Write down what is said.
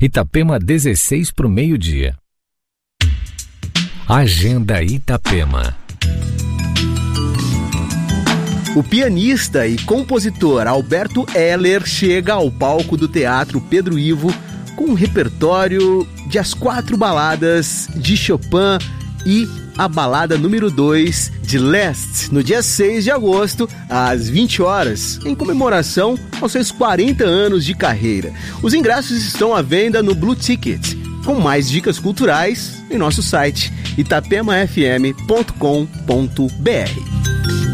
Itapema 16 para o meio-dia. Agenda Itapema. O pianista e compositor Alberto Heller chega ao palco do Teatro Pedro Ivo com um repertório de As 4 Baladas de Chopin e a balada número 2 de Liszt, no dia 6 de agosto, às 20 horas, em comemoração aos seus 40 anos de carreira. Os ingressos estão à venda no Blue Ticket, com mais dicas culturais em nosso site itapemafm.com.br.